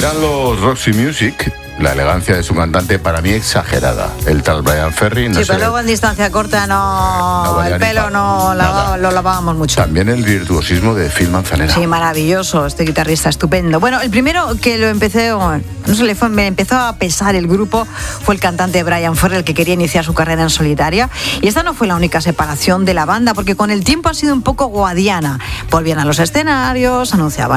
Eran los Roxy Music. La elegancia de su cantante para mí exagerada. El tal Bryan Ferry. No sí, sé, pero luego en distancia corta el pelo no lo lavábamos mucho. También el virtuosismo de Phil Manzanera. Sí, maravilloso, este guitarrista estupendo. Bueno, el primero que me empezó a pesar el grupo fue el cantante Bryan Ferry, el que quería iniciar su carrera en solitaria. Y esta no fue la única separación de la banda, porque con el tiempo ha sido un poco guadiana. Volvían a los escenarios, anunciaban